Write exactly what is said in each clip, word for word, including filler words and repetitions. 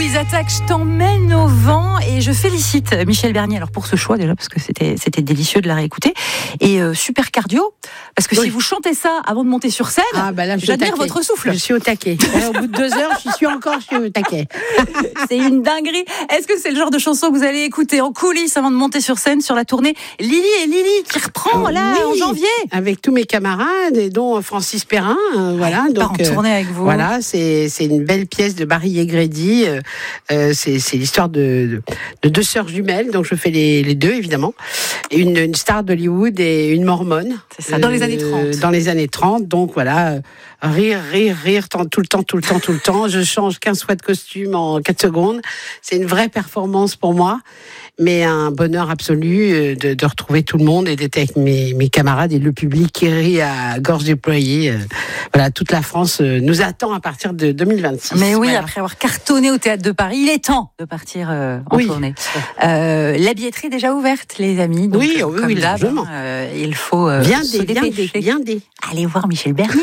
Ils attaquent, je t'emmène au vent et je félicite Michel Bernier alors pour ce choix déjà parce que c'était c'était délicieux de la réécouter et euh, super cardio parce que oui. Si vous chantez ça avant de monter sur scène, ah bah là, je j'admire votre souffle. Je suis au taquet. Au bout de deux heures, je suis encore je suis au taquet. C'est une dinguerie. Est-ce que c'est le genre de chanson que vous allez écouter en coulisses avant de monter sur scène sur la tournée Lily et Lily qui reprend oh, là oui. en janvier avec tous mes camarades et dont Francis Perrin, euh, voilà ouais, donc en tournée avec vous. Voilà, c'est c'est une belle pièce de Barry Egrédy. Euh, euh, c'est c'est l'histoire de, de de deux sœurs jumelles, donc je fais les les deux évidemment. Une une star d'Hollywood et une mormone. C'est ça. Euh, dans les années trente. Dans les années trente, donc voilà. Euh, Rire, rire, rire, tant, tout le temps, tout le temps, tout le temps. Je change quinze fois de costume en quatre secondes. C'est une vraie performance pour moi, mais un bonheur absolu de, de retrouver tout le monde et d'être avec mes, mes camarades et le public qui rit à gorge déployée. Voilà, toute la France nous attend à partir de deux mille vingt-six. Mais oui, voilà. Après avoir cartonné au Théâtre de Paris, il est temps de partir euh, en oui. tournée. Euh, la billetterie est déjà ouverte, les amis. Donc, oui, euh, oui, comme oui, d'hab, largement. Euh, il faut euh, viens se des, dépêcher. Viens des. Allez voir Michel Bernier.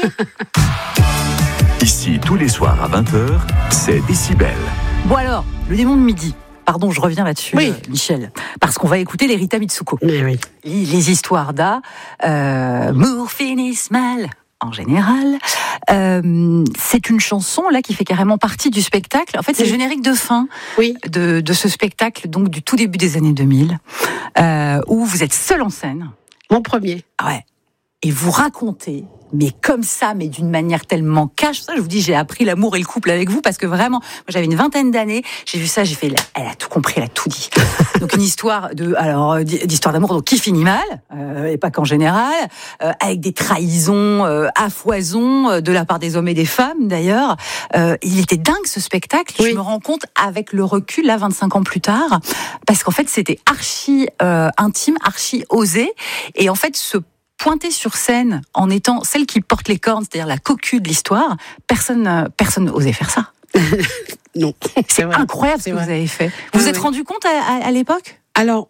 Ici, tous les soirs à vingt heures, c'est Décibel. Bon alors, le démon de midi. Pardon, je reviens là-dessus, oui. euh, Michel. Parce qu'on va écouter les Rita Mitsuko. Mais oui. Les, les histoires d'A. Euh, Mours finissent mal, en général. Euh, c'est une chanson là qui fait carrément partie du spectacle. En fait, c'est le générique de fin oui. de, de ce spectacle, donc du tout début des années deux mille, euh, où vous êtes seul en scène. Mon premier. Ouais. Et vous racontez, mais comme ça, mais d'une manière tellement cash. Ça, je vous dis, j'ai appris l'amour et le couple avec vous parce que vraiment, moi, j'avais une vingtaine d'années, j'ai vu ça, j'ai fait, elle a tout compris, elle a tout dit. Donc une histoire de, alors d'histoire d'amour, donc qui finit mal, euh, et pas qu'en général, euh, avec des trahisons euh, à foison euh, de la part des hommes et des femmes d'ailleurs. Euh, il était dingue ce spectacle. Oui. Je me rends compte avec le recul, là, vingt-cinq ans plus tard, parce qu'en fait, c'était archi euh, intime, archi osé, et en fait, ce pointer sur scène en étant celle qui porte les cornes, c'est-à-dire la cocu de l'histoire, personne personne n'osait faire ça. Non. C'est, c'est vrai. Incroyable ce que vrai. Vous avez fait. Vous vous ah, êtes oui. rendu compte à, à, à l'époque ? Alors,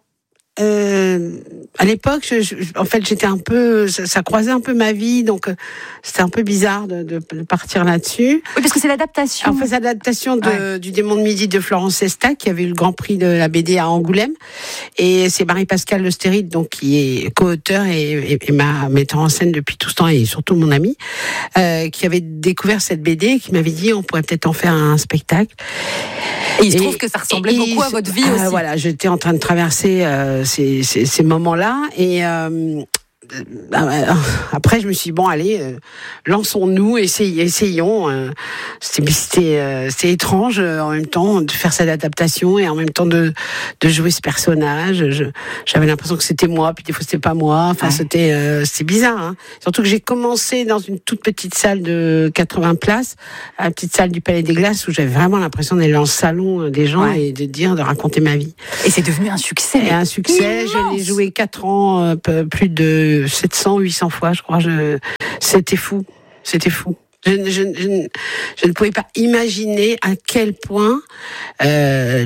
euh, à l'époque, je, je, en fait, j'étais un peu, ça, ça croisait un peu ma vie, donc euh, c'était un peu bizarre de, de, de partir là-dessus. Oui, parce que c'est l'adaptation. En fait, c'est l'adaptation de, ouais. du Démon de midi de Florence Sesta, qui avait eu le Grand Prix de la B D à Angoulême, et c'est Marie-Pascale Lesterite, donc qui est co-auteur et, et, et ma metteur en scène depuis tout ce temps, et surtout mon amie, euh, qui avait découvert cette B D, qui m'avait dit on pourrait peut-être en faire un spectacle. Et il se trouve que ça ressemblait et, beaucoup à votre vie euh, aussi. Voilà, j'étais en train de traverser euh, ces, ces, ces moments-là et euh, euh, après je me suis dit, bon allez, euh, lançons-nous, essayons. essayons euh, c'était c'était, euh, c'était étrange euh, en même temps de faire cette adaptation et en même temps de, de jouer ce personnage. Je, j'avais l'impression que c'était moi, puis des fois c'était pas moi. Enfin, ouais. c'était, euh, c'était bizarre. Hein. Surtout que j'ai commencé dans une toute petite salle de quatre-vingts places, la petite salle du Palais des Glaces, où j'avais vraiment l'impression d'aller dans le salon des gens ouais. et de dire, de raconter ma vie. Et c'est devenu un succès. Et un succès. Immense. Je l'ai joué quatre ans, euh, plus de sept cents, huit cents fois, je crois. Je... C'était fou. C'était fou. Je, je, je, je ne pouvais pas imaginer à quel point euh,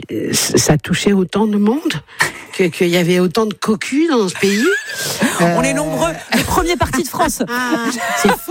ça touchait autant de monde, que, qu'il y avait autant de cocus dans ce pays. Euh... On est nombreux, les premiers partis de France. Ah, c'est fou.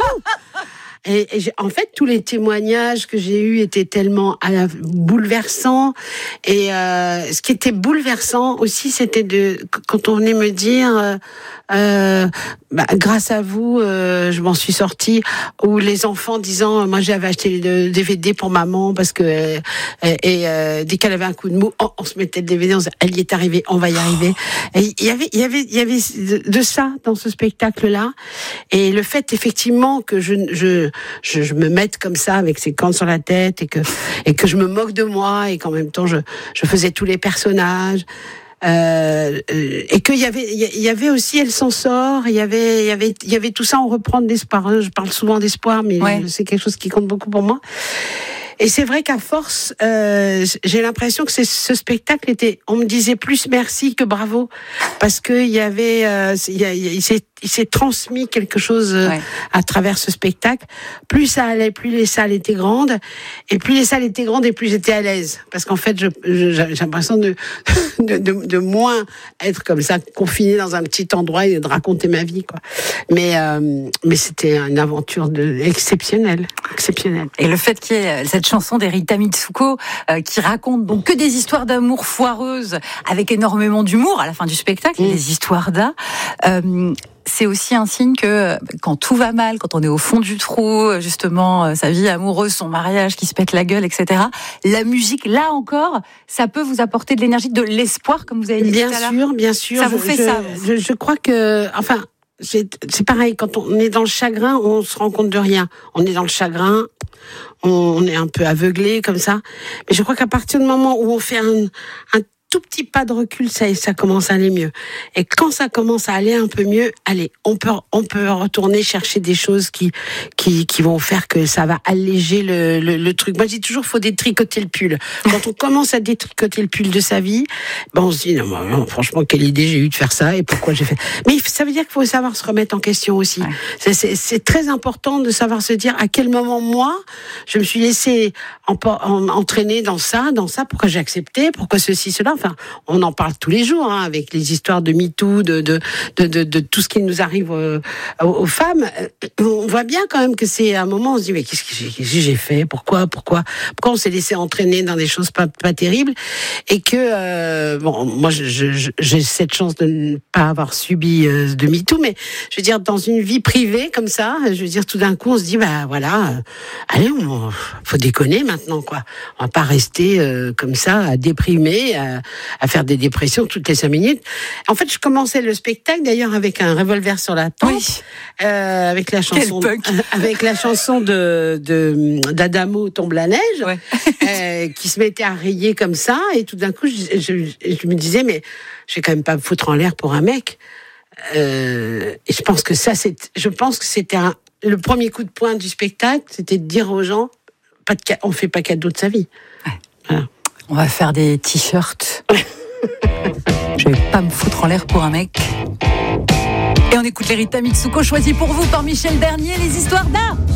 Et, et en fait, tous les témoignages que j'ai eus étaient tellement à la, bouleversants. Et euh, ce qui était bouleversant aussi, c'était de quand on venait me dire euh, euh, bah, grâce à vous, euh, je m'en suis sortie. Ou les enfants disant, moi j'avais acheté le D V D pour maman parce que euh, et, et euh, dès qu'elle avait un coup de mou, on, on se mettait le D V D, on se disait, elle y est arrivée, on va y arriver. Et il y avait, il y avait, il y avait de, de ça dans ce spectacle-là. Et le fait effectivement que je, je Je, je me mette comme ça avec ces cornes sur la tête et que et que je me moque de moi et qu'en même temps je je faisais tous les personnages euh, et qu'il y avait il y avait aussi Elle s'en sort, il y avait il y avait il y avait tout ça, on reprend de l'espoir. Je parle souvent d'espoir, mais ouais. c'est quelque chose qui compte beaucoup pour moi. Et c'est vrai qu'à force, euh, j'ai l'impression que c'est, ce spectacle était, on me disait plus merci que bravo, parce que il y avait, euh, il y a, il, il s'est transmis quelque chose euh, ouais. à travers ce spectacle. Plus ça allait, plus les salles étaient grandes, et plus les salles étaient grandes, et plus j'étais à l'aise. Parce qu'en fait, je, je, j'ai l'impression de, de, de, de moins être comme ça, confinée dans un petit endroit et de raconter ma vie, quoi. Mais, euh, mais c'était une aventure de, exceptionnelle, exceptionnelle. Et le fait qu'il y ait cette chanson d'Erita Mitsuko euh, qui raconte donc que des histoires d'amour foireuses avec énormément d'humour à la fin du spectacle, mmh. des histoires d'A. Euh, c'est aussi un signe que quand tout va mal, quand on est au fond du trou, justement, sa vie amoureuse, son mariage qui se pète la gueule, et cetera, la musique, là encore, ça peut vous apporter de l'énergie, de l'espoir, comme vous avez dit bien tout à l'heure. Bien sûr, bien sûr. Ça vous je, fait je, ça. Je, je crois que, enfin, c'est, c'est pareil, quand on est dans le chagrin, on se rend compte de rien. On est dans le chagrin, on est un peu aveuglé comme ça. Mais je crois qu'à partir du moment où on fait un, un tout petit pas de recul, ça, ça commence à aller mieux. Et quand ça commence à aller un peu mieux, allez, on peut, on peut retourner chercher des choses qui, qui, qui vont faire que ça va alléger le, le, le truc. Moi, je dis toujours, faut détricoter le pull. Quand on commence à détricoter le pull de sa vie, ben, on se dit, non, non, franchement, quelle idée j'ai eu de faire ça et pourquoi j'ai fait. Mais ça veut dire qu'il faut savoir se remettre en question aussi. Ouais. C'est, c'est, c'est très important de savoir se dire à quel moment, moi, je me suis laissé en, en, entraîner dans ça, dans ça, pourquoi j'ai accepté, pourquoi ceci, cela. Enfin, on en parle tous les jours, hein, avec les histoires de MeToo, de, de, de, de, de tout ce qui nous arrive euh, aux, aux femmes. On voit bien quand même que c'est à un moment, on se dit, mais qu'est-ce que j'ai, qu'est-ce que j'ai fait? Pourquoi, pourquoi, pourquoi on s'est laissé entraîner dans des choses pas, pas terribles? Et que, euh, bon, moi, je, je, j'ai cette chance de ne pas avoir subi euh, de MeToo, mais je veux dire, dans une vie privée comme ça, je veux dire, tout d'un coup, on se dit, bah voilà, euh, allez, on, faut déconner maintenant, quoi. On va pas rester euh, comme ça, à déprimer, à, à faire des dépressions toutes les cinq minutes. En fait, je commençais le spectacle d'ailleurs avec un revolver sur la tempe, oui. euh, avec la chanson, euh, avec la chanson de, de d'Adamo Tombe la neige, ouais. euh, qui se mettait à rayer comme ça, et tout d'un coup, je, je, je me disais, mais je vais quand même pas me foutre en l'air pour un mec. Euh, et je pense que ça, c'est, je pense que c'était un, le premier coup de poing du spectacle, c'était de dire aux gens, pas de, on fait pas cadeau de sa vie. Ouais. Voilà. On va faire des t-shirts. Je vais pas me foutre en l'air pour un mec. Et on écoute l'Erita Mitsuko choisi pour vous par Michel Bernier, les histoires d'A.